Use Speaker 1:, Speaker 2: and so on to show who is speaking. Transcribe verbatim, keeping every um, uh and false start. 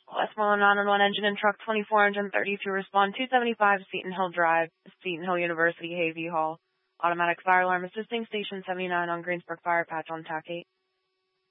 Speaker 1: Westmoreland nine one one engine and truck twenty-four engine thirty to respond two seventy-five Seton Hill Drive, Seton Hill University, Hayview Hall. Automatic fire alarm assisting station seventy-nine on Greensburg Fire Patch on T A C eight.